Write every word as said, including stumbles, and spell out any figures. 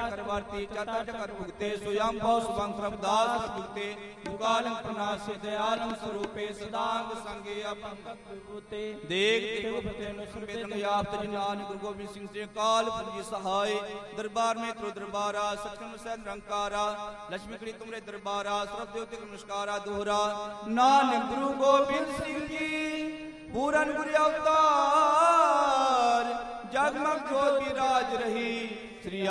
चक्रवर्ती चता चकर भुगते स्वयं भव सुबंग प्रभदास भुगते दुकालं प्रणास्य दयालं स्वरूपे सदांग संगे अपंगत विभूते देख देखते नुसवेदन याप्त जिनान गुरु गोबिंद सिंह जी काल पुरजी सहाय दरबार में त्रो दरबारा सचखंड सैन रंकारा लक्ष्मी करी तुमरे दरबारा सर्व देवते नमस्कारा दोहरा नानक गुरु गोबिंद सिंह जी पूरन गुरु अवतार जगमग ज्योति राज रही श्री